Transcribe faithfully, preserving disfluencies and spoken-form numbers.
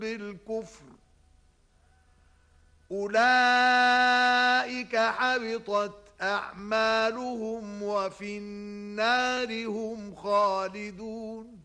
بالكفر أولئك حبطت أعمالهم وفي النار هم خالدون